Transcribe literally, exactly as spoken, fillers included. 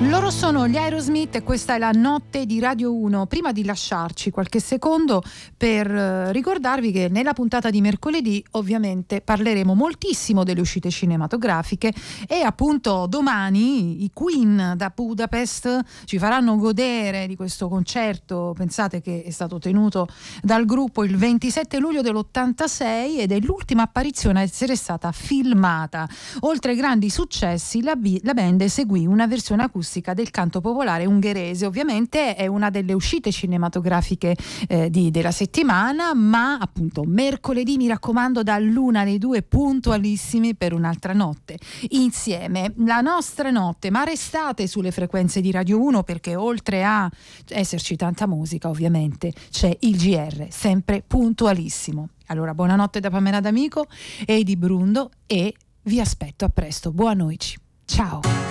Loro sono gli Aerosmith e questa è la notte di Radio uno. Prima di lasciarci qualche secondo per ricordarvi che nella puntata di mercoledì ovviamente parleremo moltissimo delle uscite cinematografiche e appunto domani i Queen da Budapest ci faranno godere di questo concerto. Pensate che è stato tenuto dal gruppo il ventisette luglio dell'ottantasei ed è l'ultima apparizione a essere stata filmata. Oltre ai grandi successi la, b- la band eseguì una versione acustica del canto popolare ungherese. Ovviamente è una delle uscite cinematografiche eh, di, della settimana, ma appunto mercoledì mi raccomando dall'una alle due puntualissimi per un'altra notte insieme, la nostra notte. Ma restate sulle frequenze di Radio uno perché oltre a esserci tanta musica ovviamente c'è il G R sempre puntualissimo. Allora buonanotte da Pamela D'Amico e di Brundo e vi aspetto a presto. Buon noici, ciao.